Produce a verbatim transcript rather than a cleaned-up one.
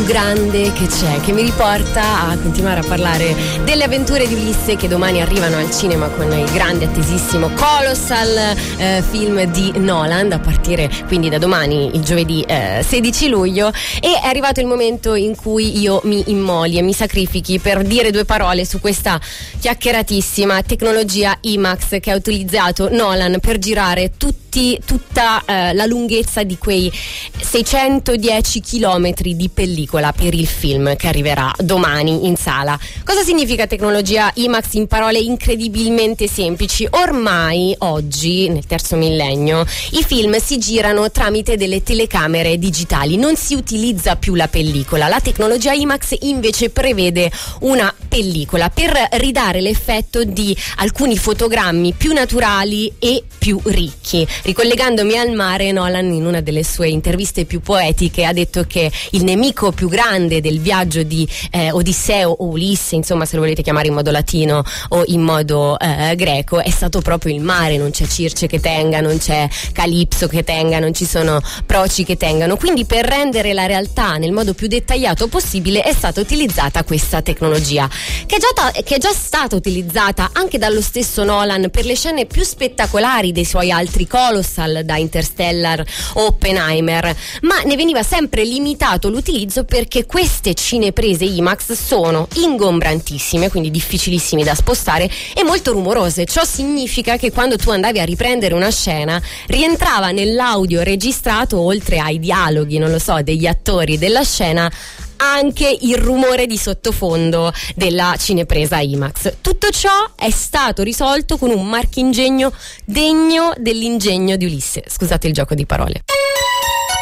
grande che c'è, che mi riporta a continuare a parlare delle avventure di Ulisse che domani arrivano al cinema con il grande attesissimo Colossal eh, film di Nolan, a partire quindi da domani, il giovedì eh, sedici luglio. E è arrivato il momento in cui io mi immoli e mi sacrifichi per dire due parole su questa chiacchieratissima tecnologia IMAX che ha utilizzato Nolan per girare tutti, tutta eh, la lunghezza di quei seicentodieci chilometri di pellicola per il film che arriverà domani in sala. Cosa significa tecnologia IMAX in parole incredibilmente semplici? Ormai oggi, nel terzo millennio, i film si girano tramite delle telecamere digitali, non si utilizza più la pellicola. La tecnologia IMAX invece prevede una pellicola per ridare l'effetto di alcuni fotogrammi più naturali e più ricchi. Ricollegandomi al mare, Nolan in una delle sue interviste più poetiche ha detto che il nemico più grande del viaggio di eh, Odisseo o Ulisse, insomma se lo volete chiamare in modo latino o in modo eh, greco, è stato proprio il mare. Non c'è Circe che tenga, non c'è Calipso che tenga, non ci sono Proci che tengano. Quindi per rendere la realtà nel modo più dettagliato possibile è stata utilizzata questa tecnologia che è già, ta- che è già stata utilizzata anche dallo stesso Nolan per le scene più spettacolari dei suoi altri Colossal, da Interstellar o Oppenheimer, ma ne veniva sempre limitato l'utilizzo perché queste cineprese IMAX sono ingombrantissime, quindi difficilissime da spostare e molto rumorose. Ciò significa che quando tu andavi a riprendere una scena rientrava nell'audio registrato, oltre ai dialoghi, non lo so, degli attori della scena, anche il rumore di sottofondo della cinepresa IMAX. Tutto ciò è stato risolto con un marchingegno degno dell'ingegno di Ulisse. Scusate il gioco di parole.